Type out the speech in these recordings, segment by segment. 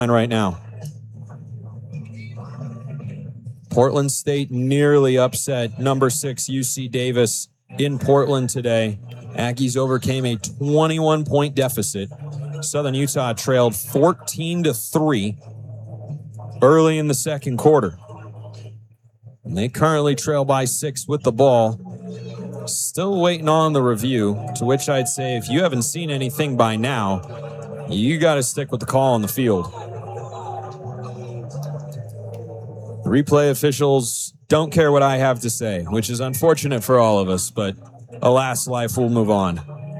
right now. Portland State nearly upset number 6 UC Davis in Portland today. Aggies overcame a 21-point deficit. Southern Utah trailed 14-3 early in the second quarter. And they currently trail by 6 with the ball. Still waiting on the review, to which I'd say if you haven't seen anything by now, you got to stick with the call on the field. Replay officials don't care what I have to say, which is unfortunate for all of us, but alas, life will move on.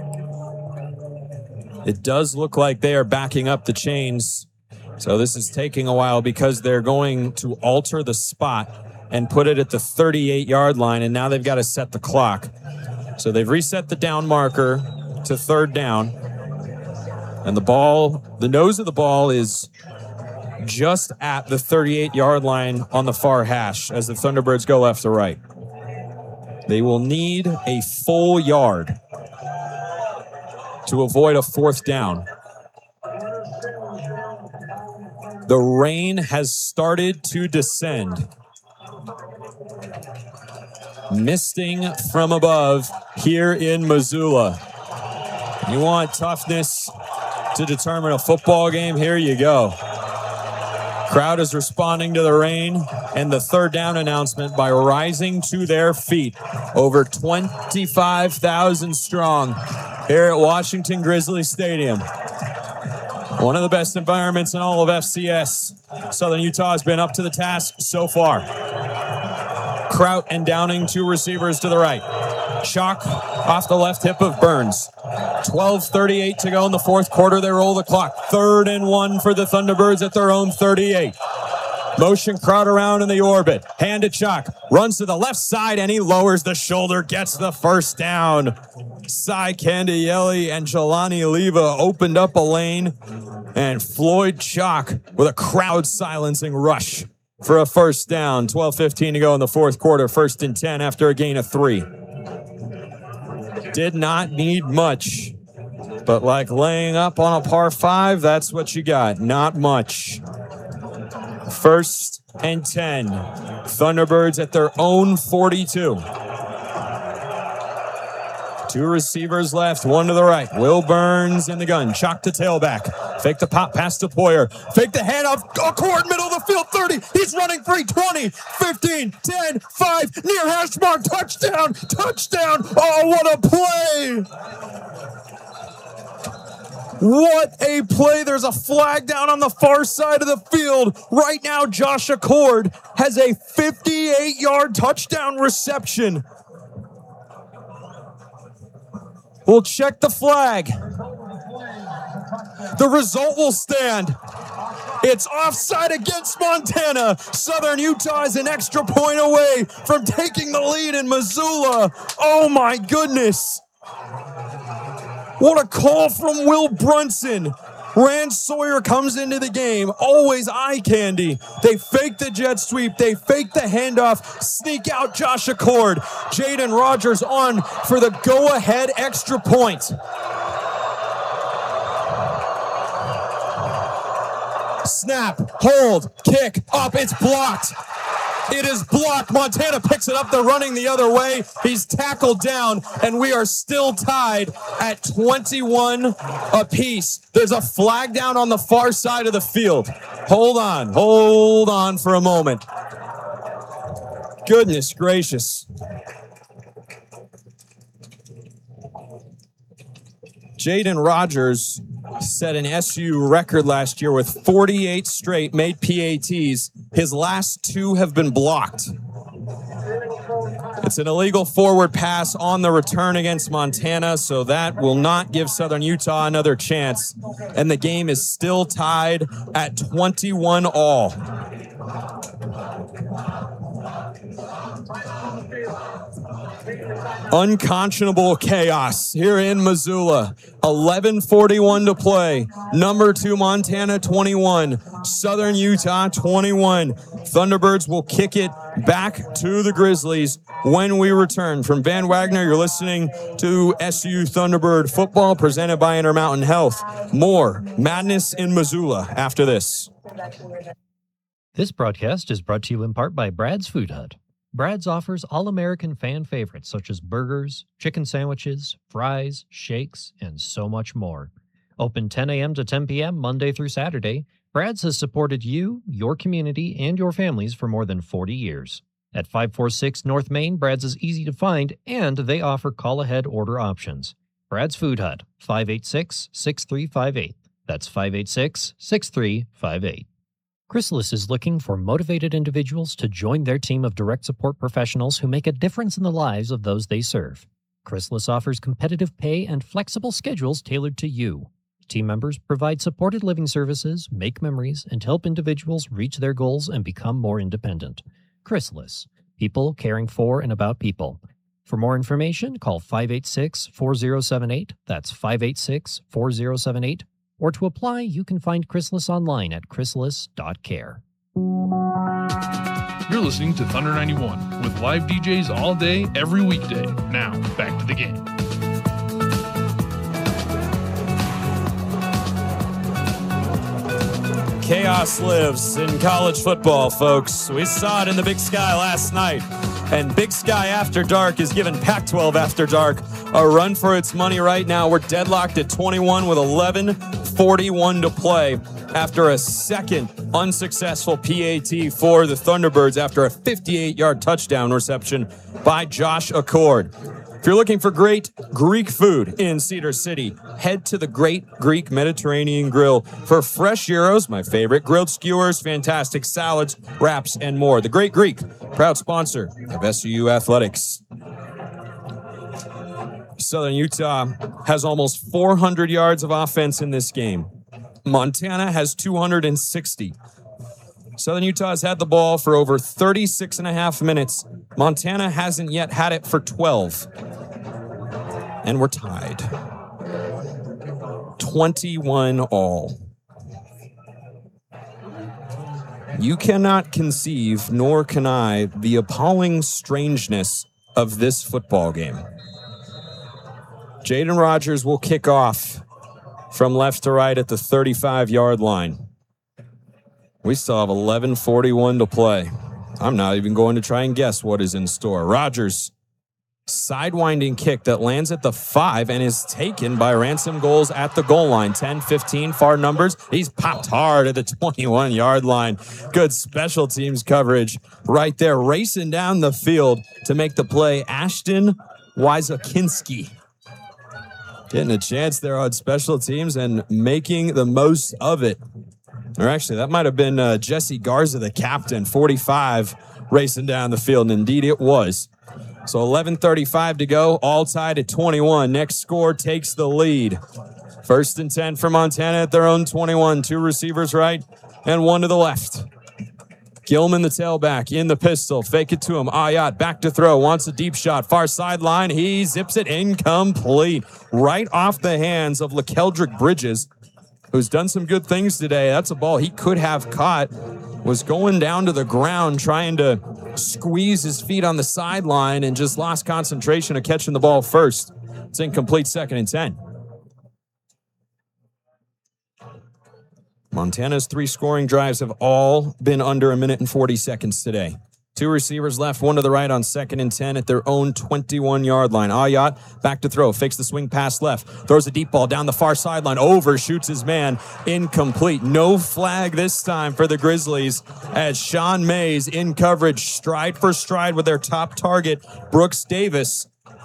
It does look like they are backing up the chains, so this is taking a while because they're going to alter the spot and put it at the 38-yard line, and now they've got to set the clock. So they've reset the down marker to third down, and the nose of the ball is just at the 38-yard line on the far hash as the Thunderbirds go left to right. They will need a full yard to avoid a fourth down. The rain has started to descend. Misting from above here in Missoula. You want toughness to determine a football game? Here you go. Crowd is responding to the rain and the third down announcement by rising to their feet. Over 25,000 strong here at Washington Grizzly Stadium. One of the best environments in all of FCS. Southern Utah has been up to the task so far. Kraut and Downing, 2 receivers to the right. Chalk off the left hip of Burns. 12:38 to go in the fourth quarter. They roll the clock. 3rd and 1 for the Thunderbirds at their own 38. Motion Kraut around in the orbit. Hand to Chalk. Runs to the left side, and he lowers the shoulder. Gets the first down. Cy Candielli and Jelani Leva opened up a lane. And Floyd Chalk with a crowd-silencing rush for a first down. 12:15 to go in the fourth quarter. 1st and 10 after a gain of 3. Did not need much, but like laying up on a par 5, that's what you got. Not much. 1st and 10. Thunderbirds at their own 42. 2 receivers left, 1 to the right. Will Burns in the gun. Chalk to tailback. Fake the pop, pass to Poyer. Fake the handoff. Cord, middle of the field, 30. He's running free, 20, 15, 10, 5. Near hash mark. Touchdown. Touchdown. Oh, what a play. What a play. There's a flag down on the far side of the field. Right now, Josh Accord has a 58-yard touchdown reception. We'll check the flag. The result will stand. It's offside against Montana. Southern Utah is an extra point away from taking the lead in Missoula. Oh my goodness. What a call from Will Brunson. Rand Sawyer comes into the game, always eye candy. They fake the jet sweep, they fake the handoff, sneak out Josh Accord. Jaden Rogers on for the go-ahead extra point. Snap, hold, kick, up, it's blocked. It is blocked. Montana picks it up. They're running the other way. He's tackled down, and we are still tied at 21 apiece. There's a flag down on the far side of the field. Hold on for a moment. Goodness gracious. Jaden Rogers set an SU record last year with 48 straight made PATs. His last 2 have been blocked. It's an illegal forward pass on the return against Montana, so that will not give Southern Utah another chance. And the game is still tied at 21 all. Unconscionable chaos here in Missoula. 11:41 to play. Number 2 Montana 21, Southern Utah 21. Thunderbirds will kick it back to the Grizzlies when we return. From Van Wagner, you're listening to SU Thunderbird football presented by Intermountain Health. More madness in Missoula after this. This broadcast is brought to you in part by Brad's Food Hut. Brad's offers all-American fan favorites such as burgers, chicken sandwiches, fries, shakes, and so much more. Open 10 a.m. to 10 p.m. Monday through Saturday, Brad's has supported you, your community, and your families for more than 40 years. At 546 North Main, Brad's is easy to find, and they offer call-ahead order options. Brad's Food Hut, 586-6358. That's 586-6358. Chrysalis is looking for motivated individuals to join their team of direct support professionals who make a difference in the lives of those they serve. Chrysalis offers competitive pay and flexible schedules tailored to you. Team members provide supported living services, make memories, and help individuals reach their goals and become more independent. Chrysalis, people caring for and about people. For more information, call 586-4078. That's 586-4078. Or to apply, you can find Chrysalis online at chrysalis.care. You're listening to Thunder 91 with live DJs all day, every weekday. Now, back to the game. Chaos lives in college football, folks. We saw it in the Big Sky last night. And Big Sky After Dark is giving Pac-12 After Dark a run for its money right now. We're deadlocked at 21 with 11:41 to play after a second unsuccessful PAT for the Thunderbirds after a 58-yard touchdown reception by Josh Accord. If you're looking for great Greek food in Cedar City, head to the Great Greek Mediterranean Grill for fresh gyros, my favorite, grilled skewers, fantastic salads, wraps, and more. The Great Greek, proud sponsor of SUU Athletics. Southern Utah has almost 400 yards of offense in this game. Montana has 260. Southern Utah has had the ball for over 36 and a half minutes. Montana hasn't yet had it for 12. And we're tied. 21 all. You cannot conceive, nor can I, the appalling strangeness of this football game. Jaden Rogers will kick off from left to right at the 35-yard line. We still have 11:41 to play. I'm not even going to try and guess what is in store. Rogers, sidewinding kick that lands at the 5 and is taken by Ransom Goals at the goal line. 10-15, far numbers. He's popped hard at the 21-yard line. Good special teams coverage right there. Racing down the field to make the play, Ashton Wysokinski. Getting a chance there on special teams and making the most of it. Or actually, that might have been Jesse Garza, the captain, 45, racing down the field, and indeed it was. So 11:35 to go, all tied at 21. Next score takes the lead. 1st and 10 for Montana at their own 21. 2 receivers right and 1 to the left. Gilman, the tailback, in the pistol. Fake it to him. Ayat back to throw. Wants a deep shot. Far sideline. He zips it incomplete. Right off the hands of LaKeldrick Bridges, who's done some good things today. That's a ball he could have caught. Was going down to the ground trying to squeeze his feet on the sideline and just lost concentration of catching the ball first. It's incomplete. 2nd and 10. Montana's 3 scoring drives have all been under 1 minute and 40 seconds today. 2 receivers left, 1 to the right on 2nd and 10 at their own 21-yard line. Ayat back to throw, fakes the swing pass left, throws a deep ball down the far sideline, overshoots his man, incomplete. No flag this time for the Grizzlies as Sean Mays in coverage, stride for stride with their top target, Brooks Davis.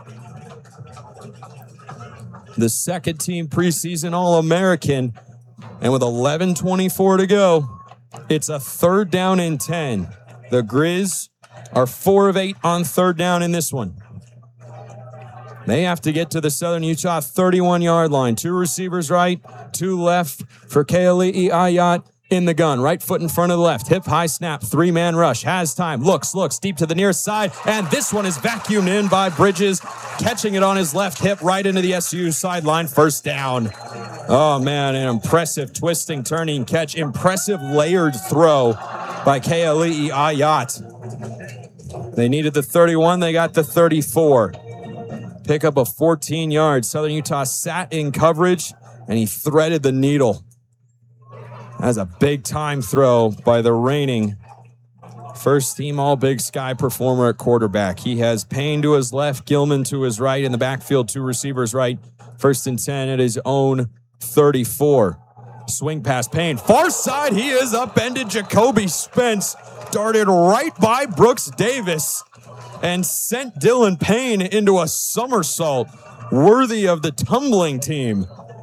The second-team preseason All-American. And with 11:24 to go, it's a 3rd down and 10. The Grizz are 4 of 8 on 3rd down in this one. They have to get to the Southern Utah 31-yard line. 2 receivers right, 2 left for Keali'i Ayat. in the gun, right foot in front of the left, hip high snap, 3-man rush, has time, looks, deep to the near side, and this one is vacuumed in by Bridges, catching it on his left hip right into the SU sideline, first down. Oh man, an impressive twisting, turning catch, impressive layered throw by Keali'i Ayat. They needed the 31, they got the 34. Pick up a 14 yards. Southern Utah sat in coverage, and he threaded the needle. That's a big-time throw by the reigning first-team All-Big Sky performer at quarterback. He has Payne to his left, Gilman to his right. In the backfield, 2 receivers right. 1st and 10 at his own 34. Swing pass, Payne. Far side, he is upended. Jacoby Spence darted right by Brooks Davis and sent Dylan Payne into a somersault worthy of the tumbling team.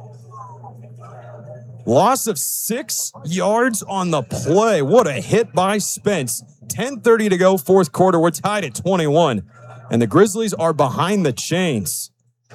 Loss of 6 yards on the play. What a hit by Spence. 10:30 to go, 4th quarter. We're tied at 21. And the Grizzlies are behind the chains.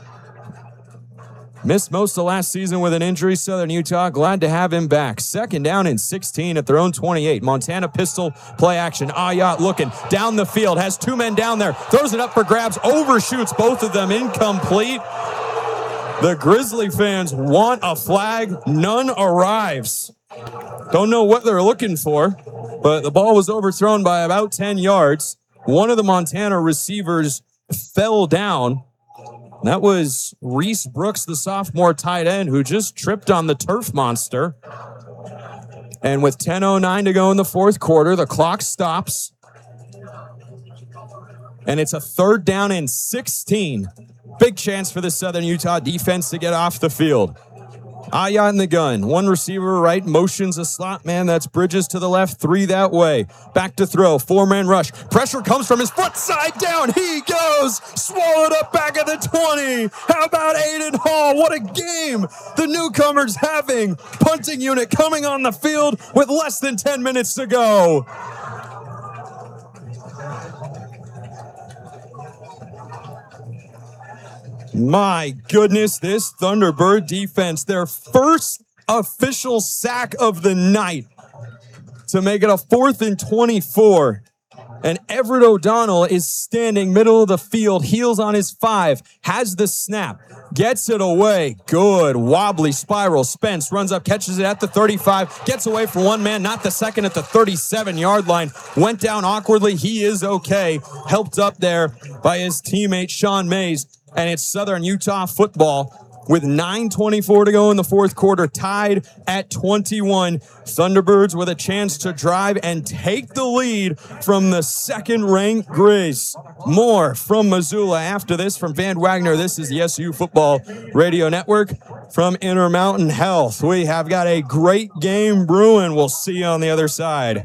Missed most of last season with an injury. Southern Utah, glad to have him back. 2nd down and 16 at their own 28. Montana pistol play action. Ayat looking down the field. Has 2 men down there. Throws it up for grabs. Overshoots both of them. Incomplete. The Grizzly fans want a flag. None arrives. Don't know what they're looking for, but the ball was overthrown by about 10 yards. One of the Montana receivers fell down. That was Reese Brooks, the sophomore tight end, who just tripped on the turf monster. And with 10:09 to go in the 4th quarter, the clock stops. And it's a 3rd down and 16. Big chance for the Southern Utah defense to get off the field. Ayat in the gun. 1 receiver right, motions a slot man. That's Bridges to the left, 3 that way. Back to throw, 4-man rush. Pressure comes from his foot, side down. He goes, swallowed up back at the 20. How about Aiden Hall? What a game the newcomers having. Punting unit coming on the field with less than 10 minutes to go. My goodness, this Thunderbird defense, their first official sack of the night to make it a 4th and 24. And Everett O'Donnell is standing middle of the field, heels on his 5, has the snap, gets it away. Good wobbly spiral. Spence runs up, catches it at the 35, gets away from 1 man, not the second, at the 37-yard line. Went down awkwardly. He is okay. Helped up there by his teammate Sean Mays. And it's Southern Utah football with 9:24 to go in the 4th quarter, tied at 21. Thunderbirds with a chance to drive and take the lead from the 2nd-ranked Grizz. More from Missoula after this from Van Wagner. This is the SU Football Radio Network from Intermountain Health. We have got a great game brewing. We'll see you on the other side.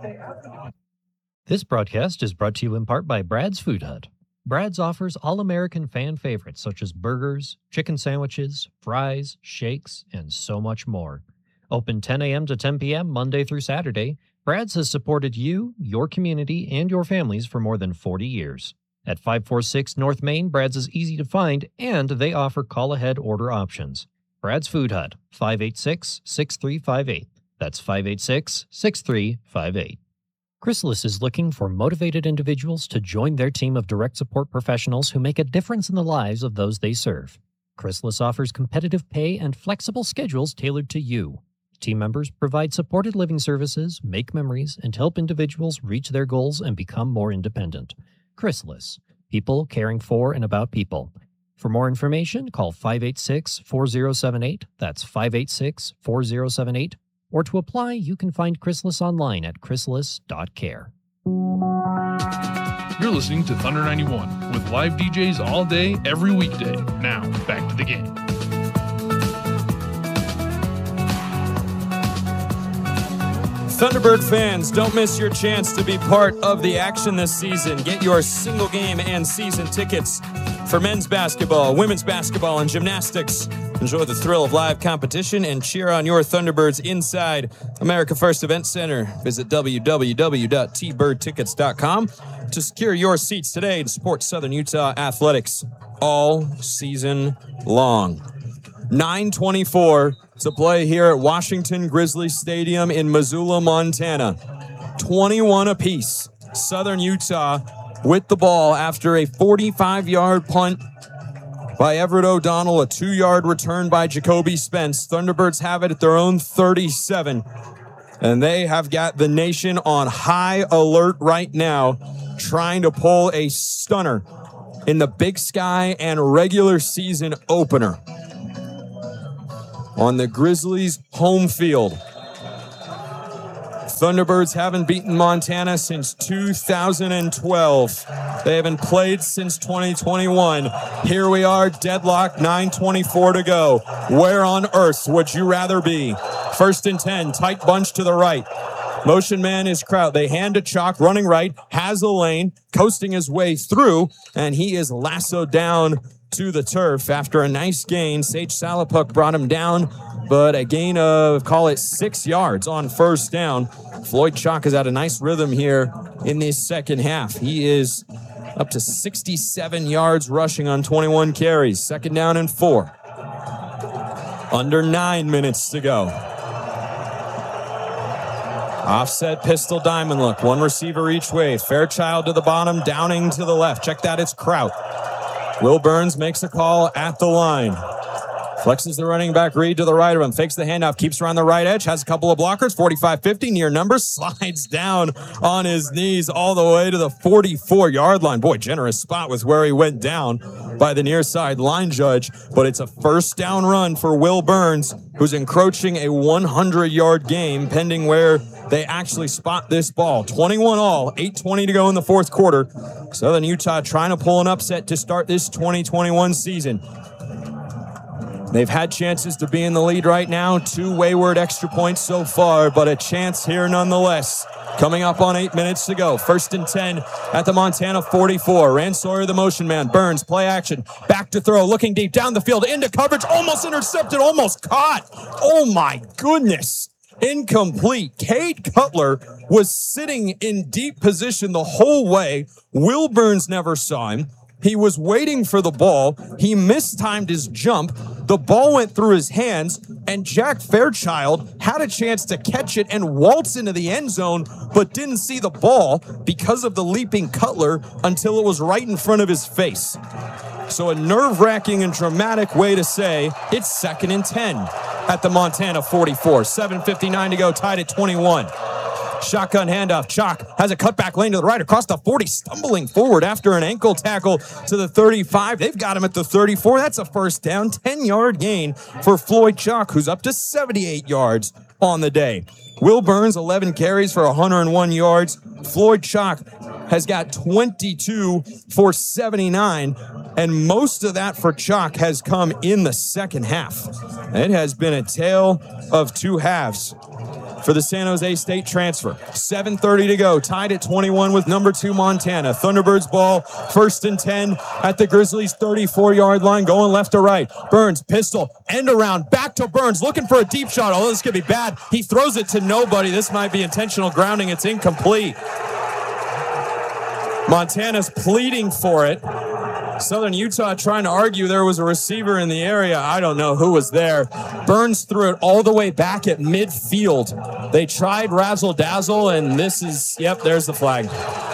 This broadcast is brought to you in part by Brad's Food Hut. Brad's offers all-American fan favorites such as burgers, chicken sandwiches, fries, shakes, and so much more. Open 10 a.m. to 10 p.m. Monday through Saturday, Brad's has supported you, your community, and your families for more than 40 years. At 546 North Main, Brad's is easy to find, and they offer call-ahead order options. Brad's Food Hut, 586-6358. That's 586-6358. Chrysalis is looking for motivated individuals to join their team of direct support professionals who make a difference in the lives of those they serve. Chrysalis offers competitive pay and flexible schedules tailored to you. Team members provide supported living services, make memories, and help individuals reach their goals and become more independent. Chrysalis, people caring for and about people. For more information, call 586-4078. That's 586-4078. Or to apply, you can find Chrysalis online at chrysalis.care. You're listening to Thunder 91 with live DJs all day, every weekday. Now, back to the game. Thunderbird fans, don't miss your chance to be part of the action this season. Get your single game and season tickets for men's basketball, women's basketball, and gymnastics. Enjoy the thrill of live competition and cheer on your Thunderbirds inside America First Event Center. Visit www.tbirdtickets.com to secure your seats today to support Southern Utah athletics all season long. 9:24 to play here at Washington Grizzly Stadium in Missoula, Montana. 21 apiece. Southern Utah with the ball after a 45-yard punt by Everett O'Donnell, a 2-yard return by Jacoby Spence. Thunderbirds have it at their own 37, and they have got the nation on high alert right now, trying to pull a stunner in the Big Sky and regular season opener on the Grizzlies' home field. Thunderbirds haven't beaten Montana since 2012. They haven't played since 2021. Here we are, deadlock, 9:24 to go. Where on earth would you rather be? 1st and 10, tight bunch to the right. Motion man is Kraut. They hand to Chalk, running right, has a lane, coasting his way through, and he is lassoed down to the turf after a nice gain. Sage Salopuk brought him down, but a gain of, call it 6 yards on 1st down. Floyd Chalk has had a nice rhythm here in this second half. He is up to 67 yards rushing on 21 carries. 2nd down and 4. Under 9 minutes to go. Offset pistol diamond look. One receiver each way. Fairchild to the bottom, Downing to the left. Check that, it's Kraut. Will Burns makes a call at the line. Flexes the running back Reed to the right of him. Fakes the handoff. Keeps around the right edge. Has a couple of blockers. 45-50 near numbers. Slides down on his knees all the way to the 44-yard line. Boy, generous spot was where he went down by the near side line judge. But it's a 1st down run for Will Burns, who's encroaching a 100-yard game pending where they actually spot this ball. 21 all. 8:20 to go in the 4th quarter. Southern Utah trying to pull an upset to start this 2021 season. They've had chances to be in the lead right now. 2 wayward extra points so far, but a chance here nonetheless. Coming up on 8 minutes to go. 1st and 10 at the Montana 44. Rand Sawyer, the motion man. Burns, play action. Back to throw. Looking deep down the field. Into coverage. Almost intercepted. Almost caught. Oh my goodness. Incomplete. Cade Cutler was sitting in deep position the whole way. Will Burns never saw him. He was waiting for the ball. He mistimed his jump. The ball went through his hands, and Jack Fairchild had a chance to catch it and waltz into the end zone, but didn't see the ball because of the leaping Cutler until it was right in front of his face. So a nerve-wracking and dramatic way to say it's 2nd and 10 at the Montana 44. 7:59 to go, tied at 21. Shotgun handoff. Chalk has a cutback lane to the right across the 40, stumbling forward after an ankle tackle to the 35. They've got him at the 34. That's a 1st down, 10-yard gain for Floyd Chalk, who's up to 78 yards on the day. Will Burns, 11 carries for 101 yards. Floyd Chalk has got 22 for 79, and most of that for Chalk has come in the second half. It has been a tale of 2 halves for the San Jose State transfer. 7:30 to go, tied at 21 with number 2 Montana. Thunderbirds ball, 1st and 10 at the Grizzlies' 34-yard line, going left to right. Burns, pistol, end around, back to Burns, looking for a deep shot. Oh, this could be bad. He throws it to nobody. This might be intentional grounding. It's incomplete. Montana's pleading for it. Southern Utah trying to argue there was a receiver in the area. I don't know who was there. Burns threw it all the way back at midfield. They tried razzle dazzle, and this is, yep, there's the flag.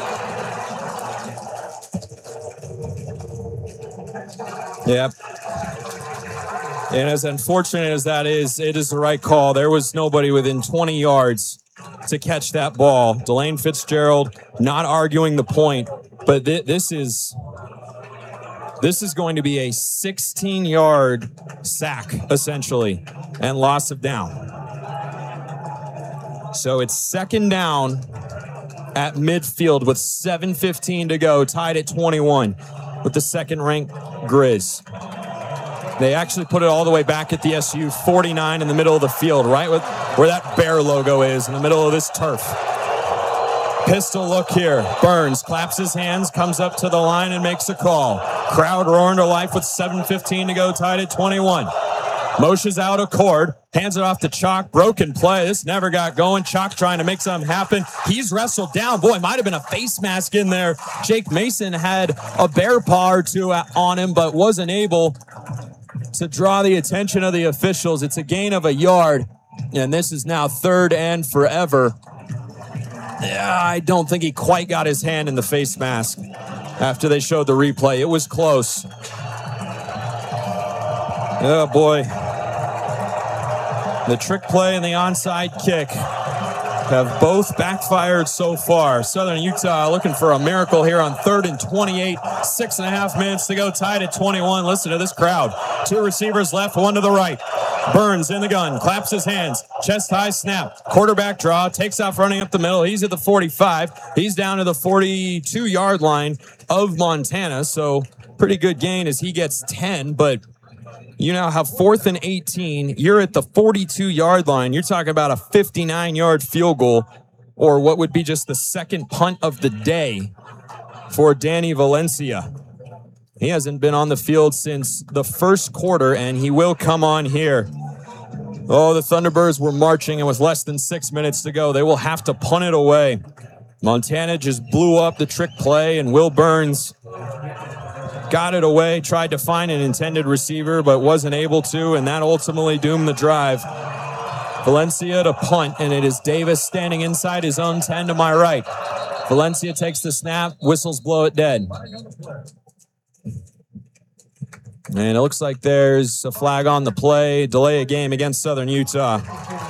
Yep. And as unfortunate as that is, it is the right call. There was nobody within 20 yards to catch that ball. Delane Fitzgerald not arguing the point, but this is going to be a 16-yard sack, essentially, and loss of down. So it's 2nd down at midfield with 7:15 to go, tied at 21 with the 2nd-ranked Grizz. They actually put it all the way back at the SU 49 in the middle of the field, right where that bear logo is, in the middle of this turf. Pistol look here. Burns claps his hands, comes up to the line and makes a call. Crowd roaring to life with 7:15 to go, tied at 21. Motions out a cord, hands it off to Chalk. Broken play. This never got going. Chalk trying to make something happen. He's wrestled down. Boy, might have been a face mask in there. Jake Mason had a bear paw or two on him, but wasn't able to draw the attention of the officials. It's a gain of a yard, and this is now 3rd and forever. Yeah, I don't think he quite got his hand in the face mask after they showed the replay. It was close. Oh, boy. The trick play and the onside kick have both backfired so far. Southern Utah looking for a miracle here on 3rd and 28. 6.5 minutes to go, tied at 21. Listen to this crowd. 2 receivers left, 1 to the right. Burns in the gun, claps his hands, chest high snap, quarterback draw, takes off running up the middle. He's at the 45. He's down to the 42-yard line of Montana, so pretty good gain as he gets 10, but you now have 4th and 18. You're at the 42-yard line. You're talking about a 59-yard field goal, or what would be just the second punt of the day for Danny Valencia. He hasn't been on the field since the first quarter, and he will come on here. Oh, the Thunderbirds were marching, and with less than 6 minutes to go, they will have to punt it away. Montana just blew up the trick play, and Will Burns got it away, tried to find an intended receiver, but wasn't able to, and that ultimately doomed the drive. Valencia to punt, and it is Davis standing inside his own 10 to my right. Valencia takes the snap, whistles blow it dead. And it looks like there's a flag on the play, delay a game against Southern Utah.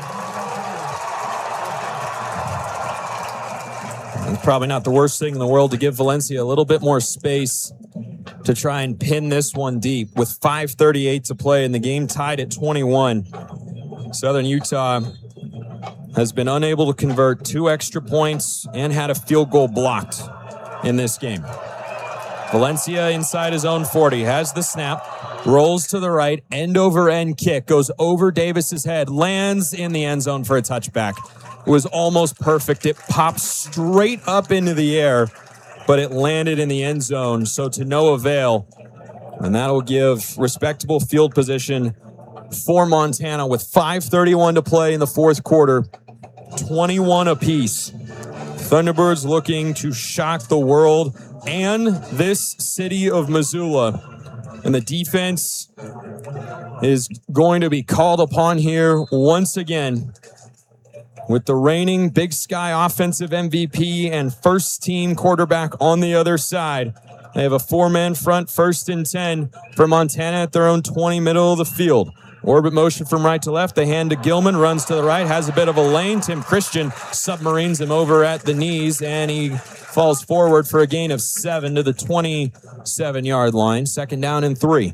It's probably not the worst thing in the world to give Valencia a little bit more space to try and pin this one deep with 5:38 to play and the game tied at 21. Southern Utah has been unable to convert 2 extra points and had a field goal blocked in this game. Valencia inside his own 40, has the snap, rolls to the right, end over end kick, goes over Davis's head, lands in the end zone for a touchback. It was almost perfect. It popped straight up into the air, but it landed in the end zone, so to no avail. And that'll give respectable field position for Montana with 5:31 to play in the fourth quarter, 21 apiece. Thunderbirds looking to shock the world and this city of Missoula. And the defense is going to be called upon here once again with the reigning Big Sky offensive MVP and first-team quarterback on the other side. They have a 4-man front, 1st and 10 for Montana at their own 20, middle of the field. Orbit motion from right to left. They hand to Gilman, runs to the right, has a bit of a lane. Tim Christian submarines him over at the knees, and he falls forward for a gain of 7 to the 27-yard line. 2nd down and 3.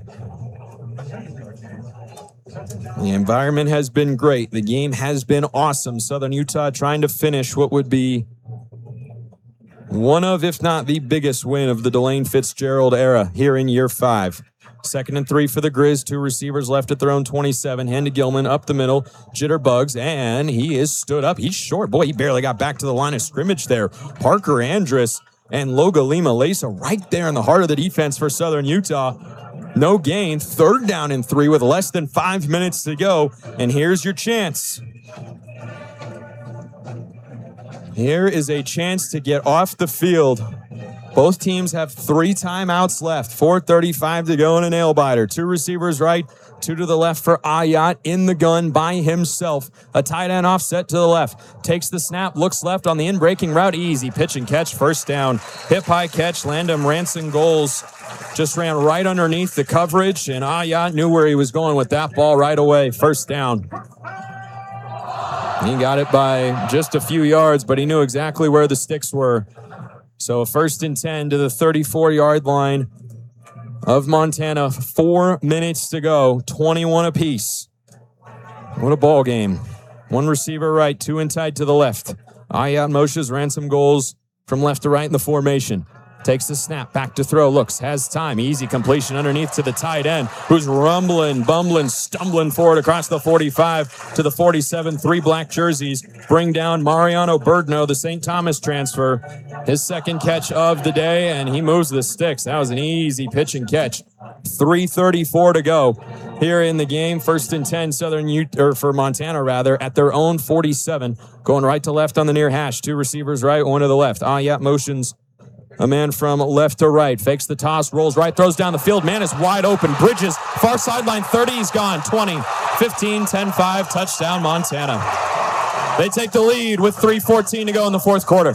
The environment has been great. The game has been awesome. Southern Utah trying to finish what would be one of, if not the biggest win of the Delane Fitzgerald era here in year 5. 2nd and 3 for the Grizz. 2 receivers left at their own 27. Hand to Gilman up the middle. Jitterbugs, and he is stood up. He's short. Boy, he barely got back to the line of scrimmage there. Parker Andrus and Logalima Lesa right there in the heart of the defense for Southern Utah. No gain. 3rd down and 3 with less than 5 minutes to go. And here's your chance. Here is a chance to get off the field. Both teams have 3 timeouts left. 4:35 to go in a nail biter. 2 receivers right, 2 to the left for Ayat in the gun by himself. A tight end offset to the left. Takes the snap, looks left on the in-breaking route. Easy pitch and catch, 1st down. Hip high catch, Landon Ranson goals. Just ran right underneath the coverage, and Ayat knew where he was going with that ball right away. 1st down. He got it by just a few yards, but he knew exactly where the sticks were. So 1st and 10 to the 34-yard line of Montana. 4 minutes to go, 21 apiece. What a ball game. 1 receiver right, 2 inside to the left. Ayat Moshe's Ransom goals from left to right in the formation. Takes the snap, back to throw, looks, has time. Easy completion underneath to the tight end, who's rumbling, bumbling, stumbling forward across the 45 to the 47. 3 black jerseys bring down Mariano Birdno, the St. Thomas transfer. His 2nd catch of the day, and he moves the sticks. That was an easy pitch and catch. 3:34 to go here in the game. 1st and 10, for Montana rather, at their own 47. Going right to left on the near hash. 2 receivers right, 1 to the left. Ayat motions A man from left to right, fakes the toss, rolls right, throws down the field. Man is wide open. Bridges, far sideline, 30, he's gone. 20, 15, 10-5, touchdown Montana. They take the lead with 3:14 to go in the fourth quarter.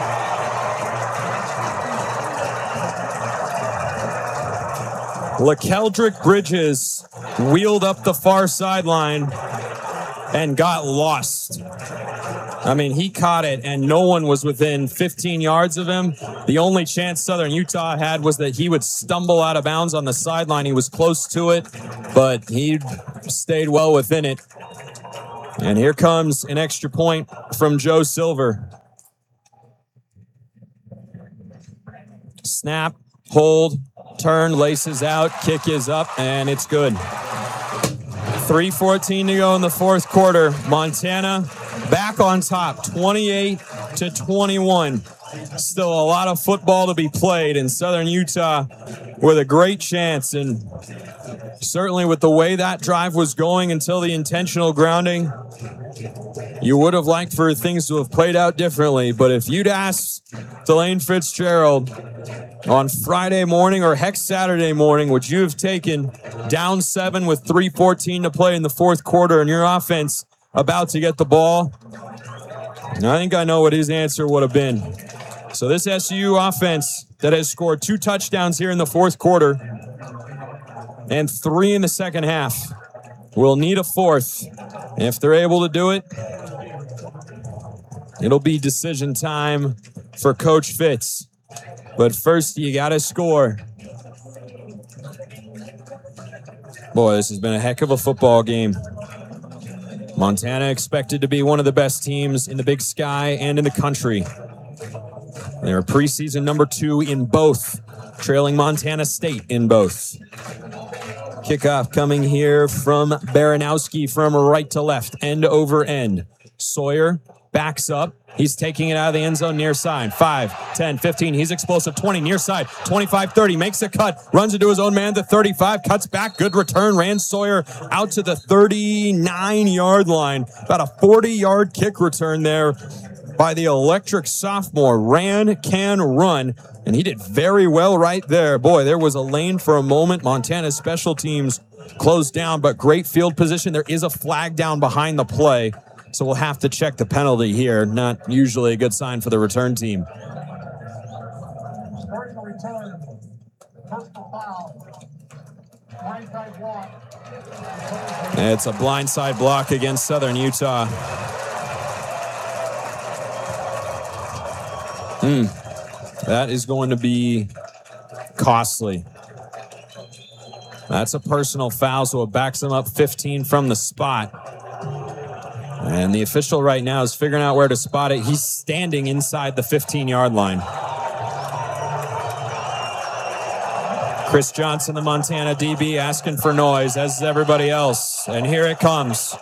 LaKeldrick Bridges wheeled up the far sideline and got lost. I mean, he caught it, and no one was within 15 yards of him. The only chance Southern Utah had was that he would stumble out of bounds on the sideline. He was close to it, but he stayed well within it. And here comes an extra point from Joe Silver. Snap, hold, turn, laces out, kick is up, and it's good. 3:14 to go in the fourth quarter. Montana back on top, 28-21. Still a lot of football to be played, and Southern Utah with a great chance. And certainly with the way that drive was going until the intentional grounding, you would have liked for things to have played out differently. But if you'd asked Delane Fitzgerald on Friday morning or heck Saturday morning, would you have taken down 7 with 3:14 to play in the fourth quarter and your offense about to get the ball? I think I know what his answer would have been. So this SU offense that has scored 2 touchdowns here in the fourth quarter and 3 in the second half will need a fourth. And if they're able to do it, it'll be decision time for Coach Fitz. But first, you got to score. Boy, this has been a heck of a football game. Montana expected to be one of the best teams in the Big Sky and in the country. They're preseason number 2 in both, trailing Montana State in both. Kickoff coming here from Baranowski from right to left, end over end. Sawyer backs up. He's taking it out of the end zone near side. 5, 10, 15. He's explosive. 20 near side. 25, 30. Makes a cut. Runs into his own man to 35. Cuts back. Good return. Ran Sawyer out to the 39-yard line. About a 40-yard kick return there by the electric sophomore. Ran, can run. And he did very well right there. Boy, there was a lane for a moment. Montana's special teams closed down, but great field position. There is a flag down behind the play. So we'll have to check the penalty here. Not usually a good sign for the return team. It's a blindside block against Southern Utah. That is going to be costly. That's a personal foul, so it backs them up 15 from the spot. And the official right now is figuring out where to spot it. He's standing inside the 15-yard line. Chris Johnson, the Montana DB, asking for noise, as is everybody else. And here it comes.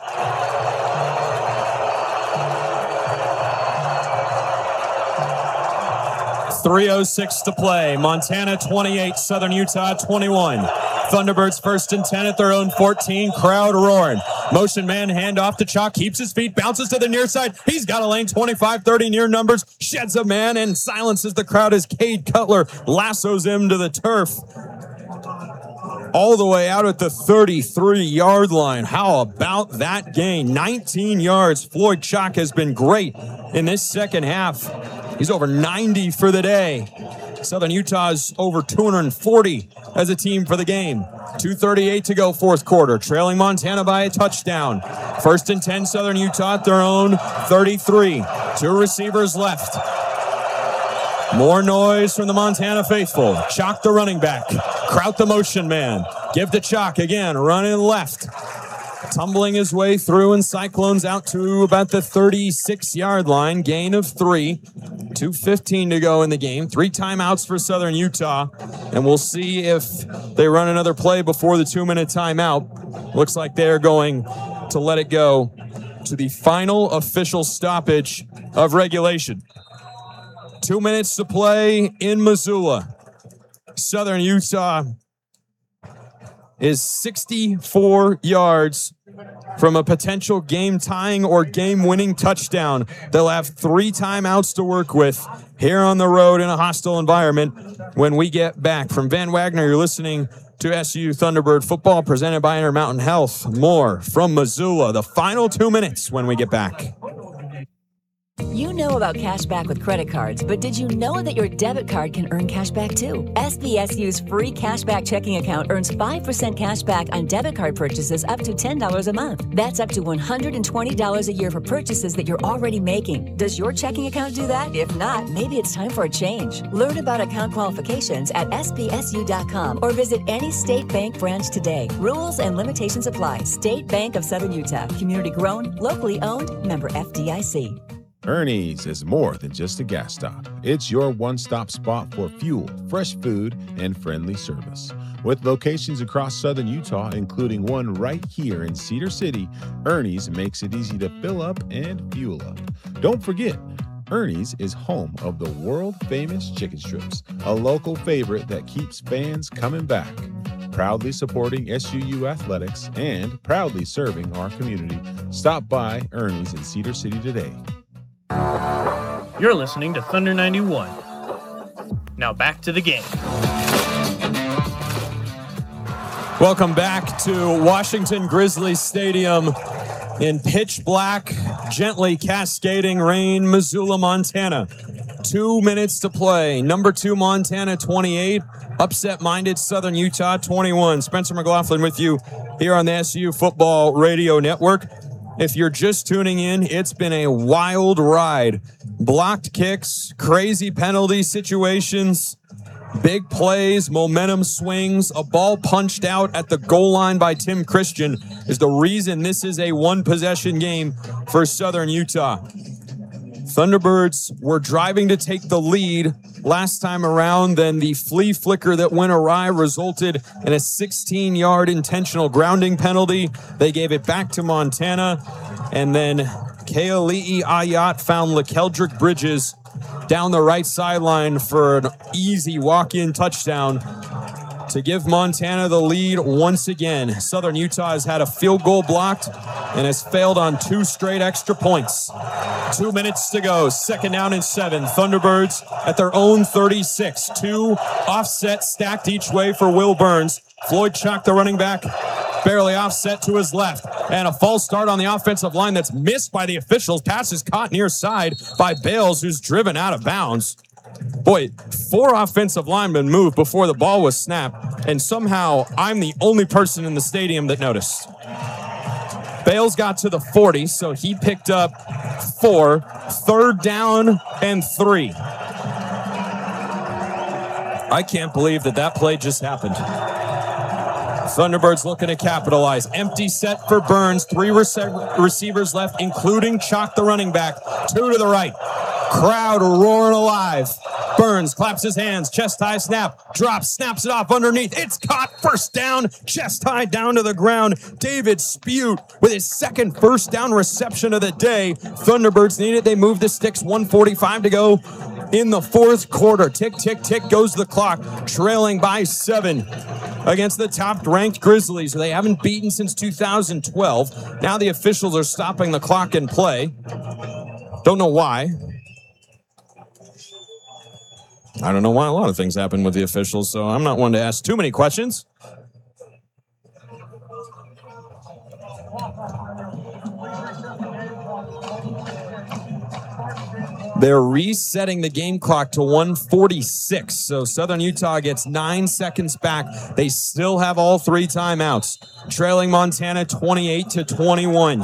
.306 to play. Montana 28, Southern Utah 21. Thunderbirds 1st and 10 at their own 14. Crowd roaring. Motion man, handoff to Chalk. Keeps his feet, bounces to the near side. He's got a lane, 25, 30 near numbers. Sheds a man and silences the crowd as Cade Cutler lassos him to the turf. All the way out at the 33-yard line. How about that gain? 19 yards. Floyd Chalk has been great in this second half. He's over 90 for the day. Southern Utah's over 240 as a team for the game. 2:38 to go, fourth quarter. Trailing Montana by a touchdown. 1st and 10, Southern Utah at their own 33. 2 receivers left. More noise from the Montana faithful. Chalk the running back. Kraut the motion man. Give to Chalk again, running left. Tumbling his way through, and Cyclones out to about the 36-yard line. Gain of 3. 2:15 to go in the game. 3 timeouts for Southern Utah. And we'll see if they run another play before the 2-minute timeout. Looks like they're going to let it go to the final official stoppage of regulation. 2 minutes to play in Missoula. Southern Utah is 64 yards from a potential game-tying or game-winning touchdown. They'll have 3 timeouts to work with here on the road in a hostile environment when we get back. From Van Wagner, you're listening to SU Thunderbird football presented by Intermountain Health. More from Missoula, the final 2 minutes when we get back. You know about cash back with credit cards, but did you know that your debit card can earn cash back too? SBSU's free cashback checking account earns 5% cash back on debit card purchases up to $10 a month. That's up to $120 a year for purchases that you're already making. Does your checking account do that? If not, maybe it's time for a change. Learn about account qualifications at sbsu.com or visit any State Bank branch today. Rules and limitations apply. State Bank of Southern Utah. Community grown, locally owned, member FDIC. Ernie's is more than just a gas stop. It's your one-stop spot for fuel, fresh food, and friendly service. With locations across southern Utah, including one right here in Cedar City, Ernie's makes it easy to fill up and fuel up. Don't forget, Ernie's is home of the world-famous chicken strips, a local favorite that keeps fans coming back. Proudly supporting SUU athletics and proudly serving our community. Stop by Ernie's in Cedar City today. You're listening to Thunder 91. Now back to the game. Welcome back to Washington Grizzlies Stadium in pitch black, gently cascading rain, Missoula, Montana. 2 minutes to play. Number 2, Montana, 28. Upset-minded Southern Utah, 21. Spencer McLaughlin with you here on the SU Football Radio Network. If you're just tuning in, it's been a wild ride. Blocked kicks, crazy penalty situations, big plays, momentum swings, a ball punched out at the goal line by Tim Christian is the reason this is a one-possession game for Southern Utah. Thunderbirds were driving to take the lead last time around, then the flea flicker that went awry resulted in a 16-yard intentional grounding penalty. They gave it back to Montana, and then Keali'i Ayat found LaKeldrick Bridges down the right sideline for an easy walk-in touchdown to give Montana the lead once again. Southern Utah has had a field goal blocked and has failed on 2 straight extra points. 2 minutes to go, 2nd down and 7. Thunderbirds at their own 36. 2 offset stacked each way for Will Burns. Floyd Chalk, the running back, barely offset to his left. And a false start on the offensive line that's missed by the officials. Pass is caught near side by Bales, who's driven out of bounds. Boy, 4 offensive linemen moved before the ball was snapped, and somehow I'm the only person in the stadium that noticed. Bales got to the 40, so he picked up 4, 3rd down and 3. I can't believe that play just happened. Thunderbirds looking to capitalize. Empty set for Burns. 3 receivers left, including Chalk, the running back. 2 to the right. Crowd roaring alive. Burns claps his hands, chest high snap, drops, snaps it off underneath. It's caught, 1st down, chest high down to the ground. David Spute with his 2nd 1st down reception of the day. Thunderbirds need it. They move the sticks, 1:45 to go in the 4th quarter. Tick, tick, tick goes the clock, trailing by 7 against the top-ranked Grizzlies, who they haven't beaten since 2012. Now the officials are stopping the clock and play. Don't know why. I don't know why. A lot of things happen with the officials, so I'm not one to ask too many questions. They're resetting the game clock to 1:46, so Southern Utah gets 9 seconds back. They still have all 3 timeouts, trailing Montana 28-21.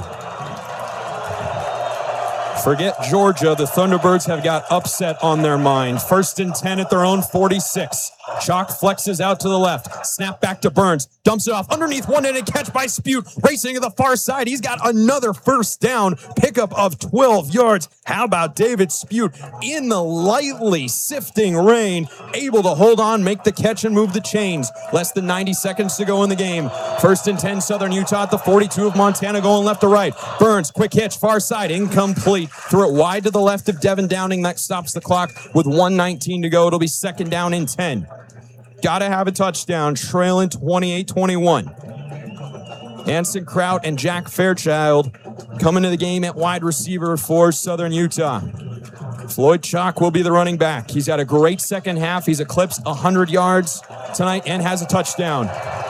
Forget Georgia. The Thunderbirds have got upset on their mind. 1st and 10 at their own 46. Chalk flexes out to the left. Snap back to Burns. Dumps it off underneath, one-handed catch by Spute. Racing to the far side. He's got another 1st down. Pickup of 12 yards. How about David Spute in the lightly sifting rain, able to hold on, make the catch, and move the chains. Less than 90 seconds to go in the game. 1st and 10, Southern Utah at the 42 of Montana, going left to right. Burns, quick hitch, far side, incomplete. Threw it wide to the left of Devin Downing. That stops the clock with 1:19 to go. It'll be 2nd down and 10. Got to have a touchdown, trailing 28-21. Anson Kraut and Jack Fairchild coming to the game at wide receiver for Southern Utah. Floyd Chalk will be the running back. He's had a great second half. He's eclipsed 100 yards tonight and has a touchdown.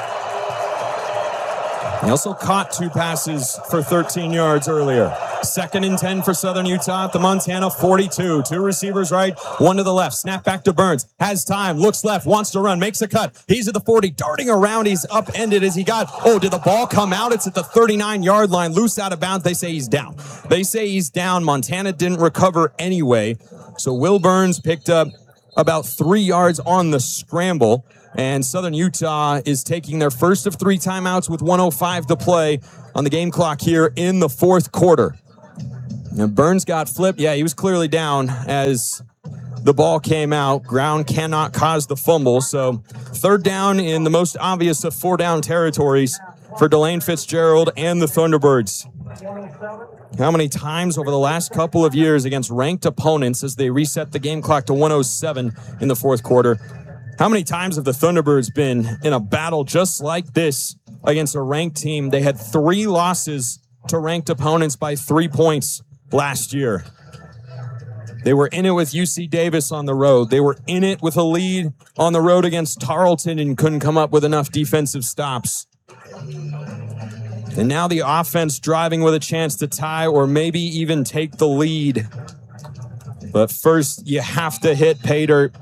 He also caught 2 passes for 13 yards earlier. 2nd and 10 for Southern Utah at the Montana 42. 2 receivers right, 1 to the left. Snap back to Burns. Has time, looks left, wants to run, makes a cut. He's at the 40, darting around. He's upended as he got. Oh, did the ball come out? It's at the 39-yard line, loose out of bounds. They say he's down. Montana didn't recover anyway. So Will Burns picked up about 3 yards on the scramble. And Southern Utah is taking their first of 3 timeouts with 1:05 to play on the game clock here in the 4th quarter. Now Burns got flipped. Yeah, he was clearly down as the ball came out. Ground cannot cause the fumble. So 3rd down in the most obvious of 4-down territories for Delane Fitzgerald and the Thunderbirds. How many times over the last couple of years against ranked opponents as they reset the game clock to 1:07 in the 4th quarter, how many times have the Thunderbirds been in a battle just like this against a ranked team? They had 3 losses to ranked opponents by 3 points last year. They were in it with UC Davis on the road. They were in it with a lead on the road against Tarleton and couldn't come up with enough defensive stops. And now the offense driving with a chance to tie or maybe even take the lead. But first, you have to hit pay dirt.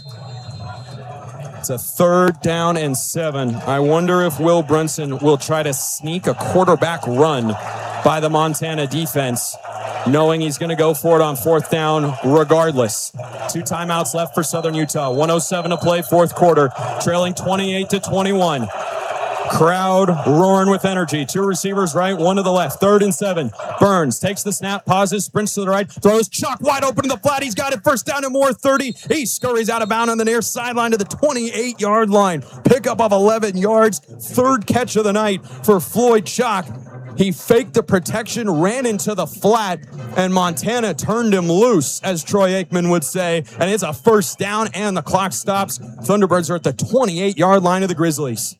It's a 3rd down and 7. I wonder if Will Brunson will try to sneak a quarterback run by the Montana defense, knowing he's going to go for it on 4th down regardless. 2 timeouts left for Southern Utah. 1:07 to play, 4th quarter, trailing 28-21. Crowd roaring with energy. 2 receivers right, 1 to the left. 3rd and 7. Burns takes the snap, pauses, sprints to the right, throws. Chalk wide open in the flat. He's got it. 1st down and more, 30. He scurries out of bounds on the near sideline to the 28-yard line. Pickup of 11 yards. 3rd catch of the night for Floyd Chalk. He faked the protection, ran into the flat, and Montana turned him loose, as Troy Aikman would say. And it's a 1st down, and the clock stops. Thunderbirds are at the 28-yard line of the Grizzlies.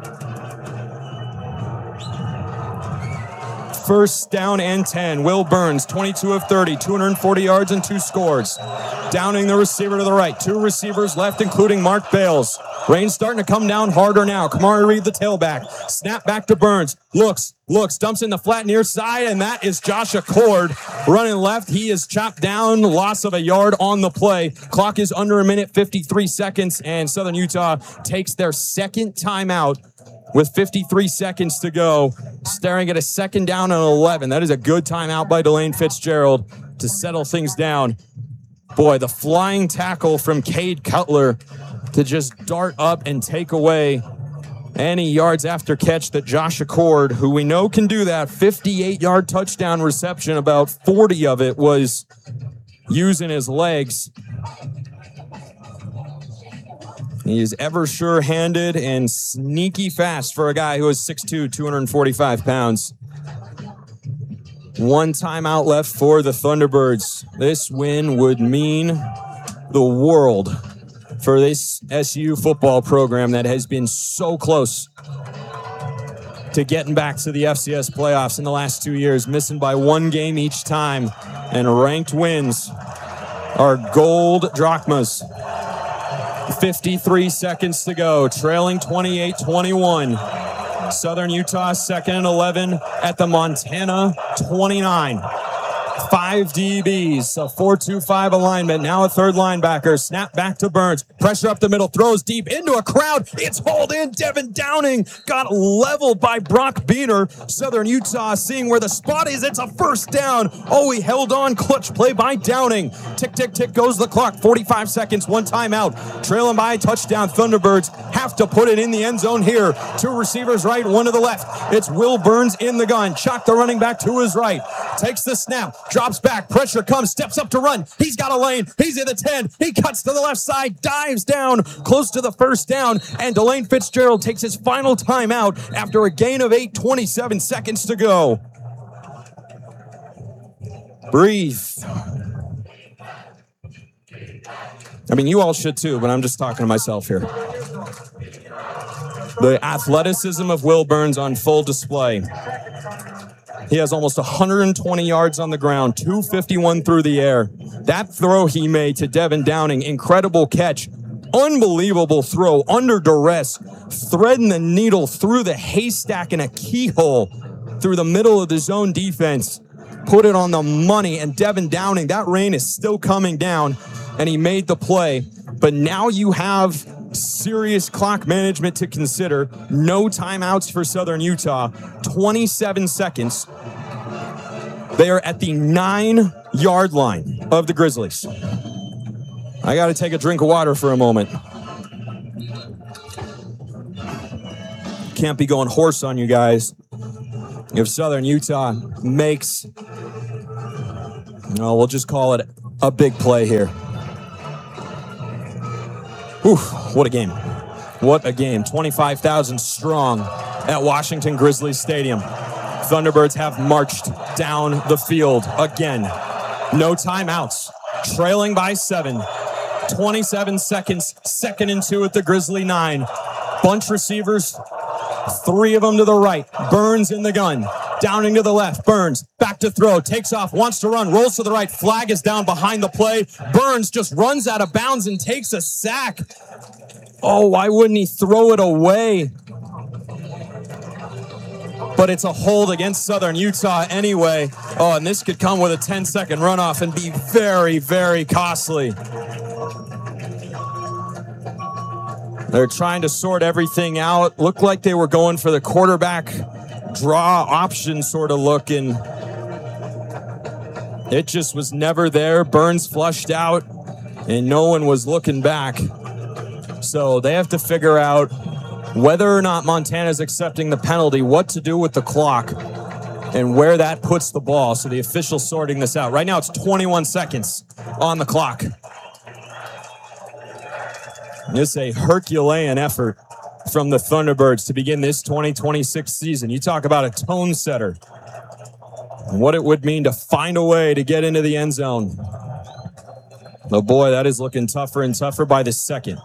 1st down and 10. Will Burns, 22 of 30, 240 yards and 2 scores. Downing the receiver to the right. 2 receivers left, including Mark Bales. Rain's starting to come down harder now. Kamari Reed, the tailback. Snap back to Burns. Looks, dumps in the flat near side, and that is Josh Accord running left. He is chopped down, loss of a yard on the play. Clock is under 1:53 seconds, and Southern Utah takes their 2nd timeout with 53 seconds to go, staring at a 2nd down and 11. That is a good timeout by Delane Fitzgerald to settle things down. Boy, the flying tackle from Cade Cutler to just dart up and take away any yards after catch that Josh Accord, who we know can do that, 58-yard touchdown reception, about 40 of it was using his legs. He is ever sure-handed and sneaky fast for a guy who is 6'2", 245 pounds. 1 timeout left for the Thunderbirds. This win would mean the world for this SU football program that has been so close to getting back to the FCS playoffs in the last 2 years, missing by 1 game each time, and ranked wins are gold drachmas. 53 seconds to go, trailing 28-21. Southern Utah 2nd and 11 at the Montana 29. 5 DBs, a 4-2-5 alignment. Now a 3rd linebacker. Snap back to Burns. Pressure up the middle. Throws deep into a crowd. It's hauled in. Devin Downing got leveled by Brock Beener. Southern Utah seeing where the spot is. It's a 1st down. Oh, he held on. Clutch play by Downing. Tick, tick, tick goes the clock. 45 seconds. 1 timeout. Trailing by a touchdown. Thunderbirds have to put it in the end zone here. 2 receivers right, 1 to the left. It's Will Burns in the gun. Chalk the running back to his right. Takes the snap. Drops back. Pressure comes. Steps up to run. He's got a lane. He's in the 10. He cuts to the left side. Dives down close to the 1st down. And Delane Fitzgerald takes his final timeout after a gain of 8, 27 seconds to go. Breathe. I mean, you all should too, but I'm just talking to myself here. The athleticism of Will Burns on full display. He has almost 120 yards on the ground, 251 through the air. That throw he made to Devin Downing, incredible catch. Unbelievable throw under duress, threading the needle through the haystack in a keyhole through the middle of the zone defense. Put it on the money, and Devin Downing, that rain is still coming down, and he made the play. But now you have serious clock management to consider. No timeouts for Southern Utah. 27 seconds. They are at the 9-yard line of the Grizzlies. I got to take a drink of water for a moment. Can't be going horse on you guys. If Southern Utah makes, we'll just call it a big play here. Whew, what a game. What a game. 25,000 strong at Washington Grizzlies Stadium. Thunderbirds have marched down the field again. No timeouts. Trailing by 7. 27 seconds. 2nd and 2 at the Grizzly 9. Bunch receivers. 3 of them to the right. Burns in the gun. Downing to the left. Burns back to throw. Takes off. Wants to run. Rolls to the right. Flag is down behind the play. Burns just runs out of bounds and takes a sack. Oh, why wouldn't he throw it away? But it's a hold against Southern Utah anyway. Oh, and this could come with a 10-second runoff and be very, very costly. They're trying to sort everything out. Looked like they were going for the quarterback draw option sort of look, and it just was never there. Burns flushed out, and no one was looking back. So they have to figure out whether or not Montana's accepting the penalty, what to do with the clock, and where that puts the ball. So the official's sorting this out. Right now it's 21 seconds on the clock. It's a Herculean effort from the Thunderbirds to begin this 2026 season. You talk about a tone setter and what it would mean to find a way to get into the end zone. But boy, that is looking tougher and tougher by the second.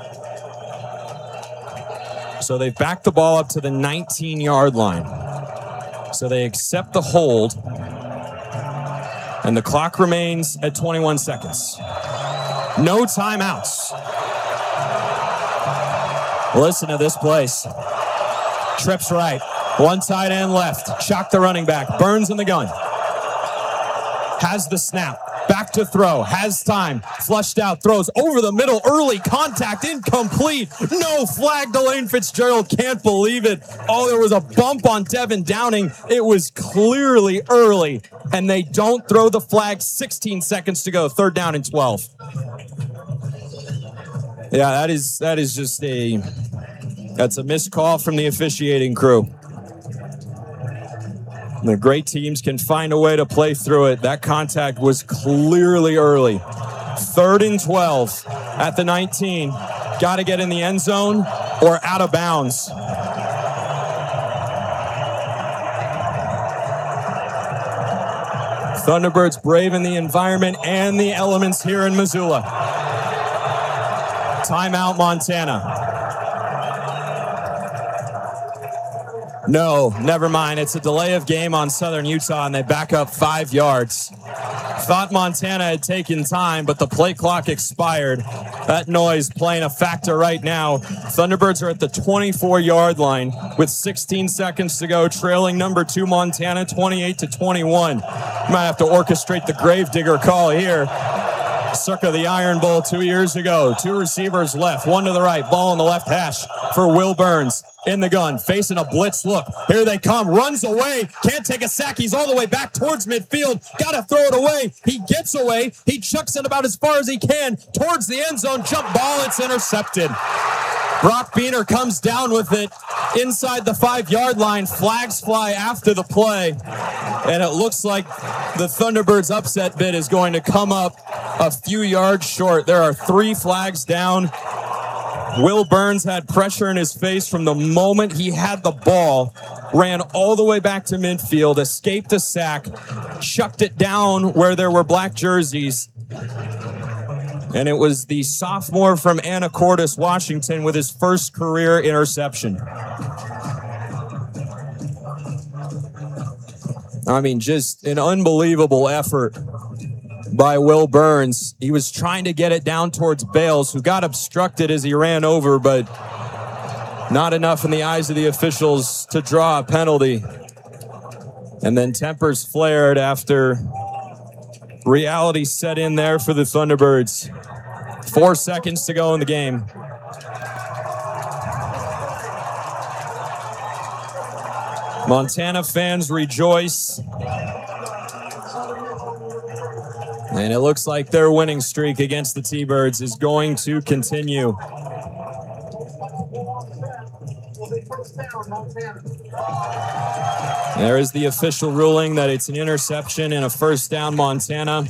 So they've backed the ball up to the 19-yard line. So they accept the hold, and the clock remains at 21 seconds. No timeouts. Listen to this place. Trips right. One tight end left. Shock the running back. Burns in the gun. Has the snap. Back to throw. Has time. Flushed out. Throws over the middle. Early contact. Incomplete. No flag to Lane Fitzgerald. Can't believe it. Oh, there was a bump on Devin Downing. It was clearly early. And they don't throw the flag. 16 seconds to go. 3rd down and 12. Yeah, that is just that's a missed call from the officiating crew. The great teams can find a way to play through it. That contact was clearly early. 3rd and 12 at the 19. Got to get in the end zone or out of bounds. Thunderbirds braving the environment and the elements here in Missoula. Timeout, Montana. No, never mind. It's a delay of game on Southern Utah, and they back up 5 yards. Thought Montana had taken time, but the play clock expired. That noise playing a factor right now. Thunderbirds are at the 24-yard line with 16 seconds to go, trailing number 2 Montana 28-21. Might have to orchestrate the Gravedigger call here. Circa the Iron Bowl 2 years ago. 2 receivers left, 1 to the right. Ball on the left hash for Will Burns. In the gun, facing a blitz look. Here they come, runs away, can't take a sack. He's all the way back towards midfield. Got to throw it away. He gets away. He chucks it about as far as he can towards the end zone. Jump ball, it's intercepted. Brock Beener comes down with it inside the 5-yard line. Flags fly after the play. And it looks like the Thunderbirds upset bid is going to come up a few yards short. There are 3 flags down. Will Burns had pressure in his face from the moment he had the ball, ran all the way back to midfield, escaped a sack, chucked it down where there were black jerseys, And it was the sophomore from Anacortes, Washington, with his first career interception. I mean, just an unbelievable effort by Will Burns. He was trying to get it down towards Bales, who got obstructed as he ran over, but not enough in the eyes of the officials to draw a penalty. And then tempers flared after reality set in there for the Thunderbirds. 4 seconds to go in the game. Montana fans rejoice. And it looks like their winning streak against the T-Birds is going to continue. There is the official ruling that it's an interception and a first down, Montana.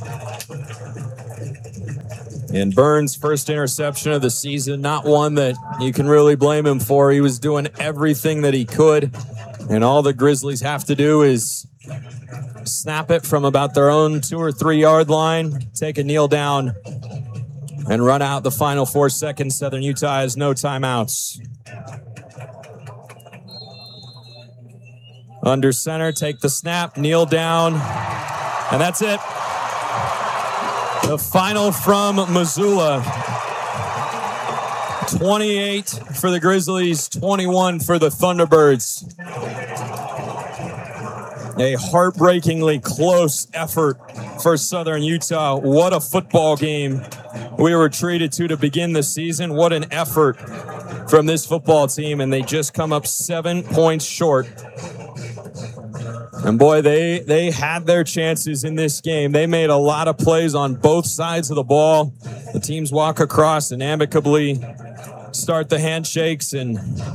And Burns' first interception of the season, not one that you can really blame him for. He was doing everything that he could, and all the Grizzlies have to do is snap it from about their own 2 or 3 yard line, take a kneel down, and run out the final 4 seconds. Southern Utah has no timeouts. Under center, take the snap, kneel down, and that's it. The final from Missoula. 28 for the Grizzlies, 21 for the Thunderbirds. A heartbreakingly close effort for Southern Utah. What a football game we were treated to begin the season. What an effort from this football team, and they just come up 7 points short. And boy, they had their chances in this game. They made a lot of plays on both sides of the ball. The teams walk across and amicably start the handshakes, and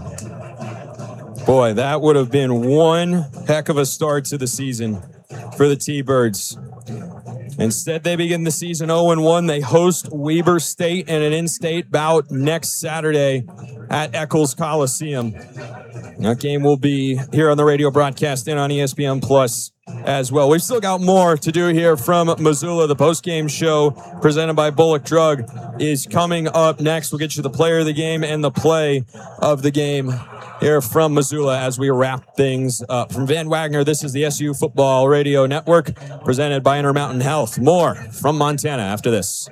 boy, that would have been one heck of a start to the season for the T-Birds. Instead, they begin the season 0-1. They host Weber State in an in-state bout next Saturday at Eccles Coliseum. That game will be here on the radio broadcast and on ESPN Plus as well. We've still got more to do here from Missoula. The post-game show presented by Bullock Drug is coming up next. We'll get you the player of the game and the play of the game here from Missoula as we wrap things up. From Van Wagner, this is the SU Football Radio Network presented by Intermountain Health. More from Montana after this.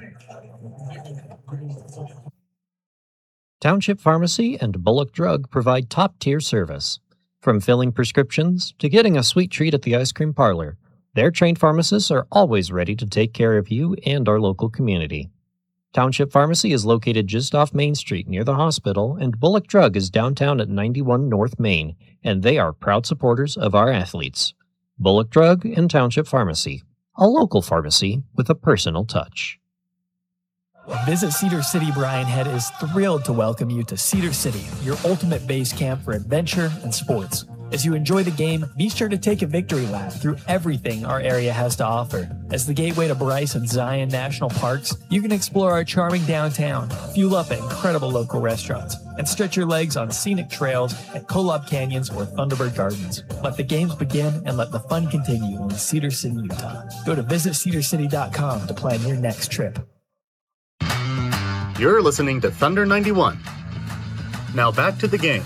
Township Pharmacy and Bullock Drug provide top-tier service. From filling prescriptions to getting a sweet treat at the ice cream parlor, their trained pharmacists are always ready to take care of you and our local community. Township Pharmacy is located just off Main Street near the hospital, and Bullock Drug is downtown at 91 North Main, and they are proud supporters of our athletes. Bullock Drug and Township Pharmacy, a local pharmacy with a personal touch. Visit Cedar City Brian Head is thrilled to welcome you to Cedar City, your ultimate base camp for adventure and sports. As you enjoy the game, be sure to take a victory lap through everything our area has to offer. As the gateway to Bryce and Zion National Parks, you can explore our charming downtown, fuel up at incredible local restaurants, and stretch your legs on scenic trails at Kolob Canyons or Thunderbird Gardens. Let the games begin and let the fun continue in Cedar City, Utah. Go to visitcedarcity.com to plan your next trip. You're listening to Thunder 91. Now back to the game.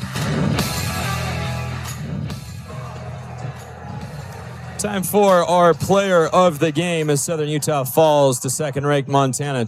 Time for our player of the game as Southern Utah falls to second-ranked Montana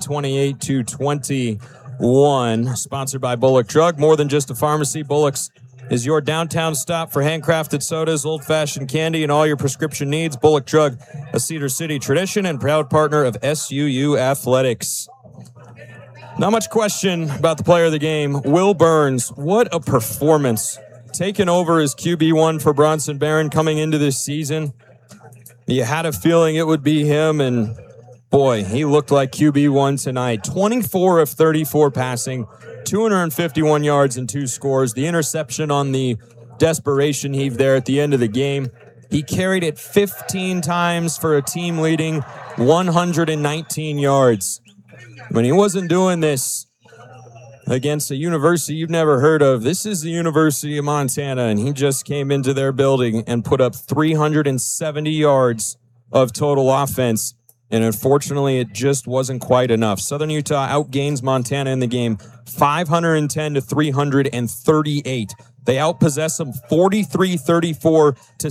28-21. Sponsored by Bullock Drug. More than just a pharmacy, Bullock's is your downtown stop for handcrafted sodas, old-fashioned candy, and all your prescription needs. Bullock Drug, a Cedar City tradition and proud partner of SUU Athletics. Not much question about the player of the game. Will Burns, what a performance. Taking over as QB1 for Bronson Barron coming into this season. You had a feeling it would be him, and boy, he looked like QB1 tonight. 24 of 34 passing, 251 yards and 2 scores. The interception on the desperation heave there at the end of the game. He carried it 15 times for a team-leading 119 yards. When he wasn't doing this against a university you've never heard of, this is the University of Montana, and he just came into their building and put up 370 yards of total offense And unfortunately, it just wasn't quite enough. Southern Utah outgains Montana in the game 510 to 338. They outpossess them 43-34 to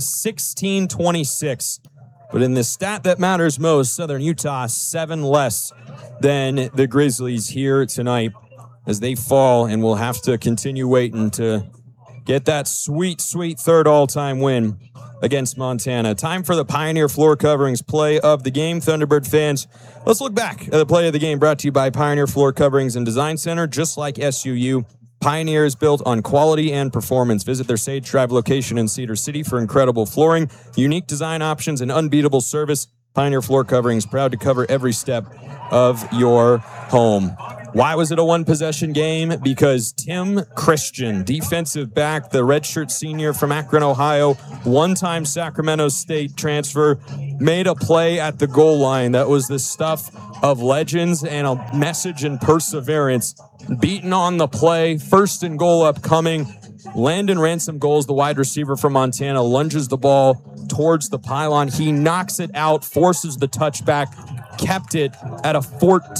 16-26. But in the stat that matters most, Southern Utah 7 less than the Grizzlies here tonight as they fall and will have to continue waiting to get that sweet, sweet third all-time win against Montana. Time for the Pioneer Floor Coverings play of the game. Thunderbird fans, let's look back at the play of the game brought to you by Pioneer Floor Coverings and Design Center. Just like SUU, Pioneer is built on quality and performance. Visit their Sage Drive location in Cedar City for incredible flooring, unique design options, and unbeatable service. Pioneer Floor Coverings, proud to cover every step of your home. Why was it a one-possession game? Because Tim Christian, defensive back, the redshirt senior from Akron, Ohio, one-time Sacramento State transfer, made a play at the goal line that was the stuff of legends and a message and perseverance. Beaten on the play, first and goal upcoming. Landon Ransom goals, the wide receiver from Montana, lunges the ball towards the pylon. He knocks it out, forces the touchback, kept it at a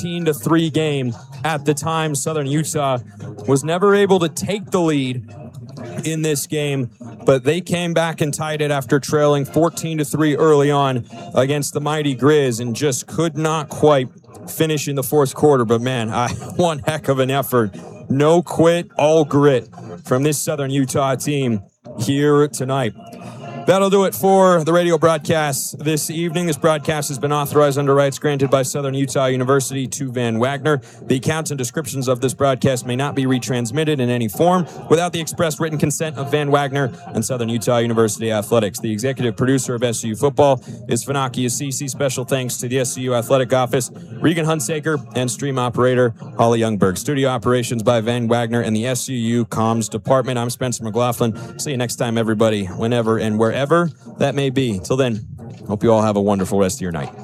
14-3 game. At the time, Southern Utah was never able to take the lead in this game, but they came back and tied it after trailing 14-3 early on against the mighty Grizz and just could not quite finish in the fourth quarter. But man, one heck of an effort. No quit, all grit from this Southern Utah team here tonight. That'll do it for the radio broadcast this evening. This broadcast has been authorized under rights granted by Southern Utah University to Van Wagner. The accounts and descriptions of this broadcast may not be retransmitted in any form without the express written consent of Van Wagner and Southern Utah University Athletics. The executive producer of SU Football is Fanaki Assisi. Special thanks to the SU Athletic Office, Regan Hunsaker, and stream operator Holly Youngberg. Studio operations by Van Wagner and the SUU Comms Department. I'm Spencer McLaughlin. See you next time, everybody, whenever and wherever that may be. Till then, hope you all have a wonderful rest of your night.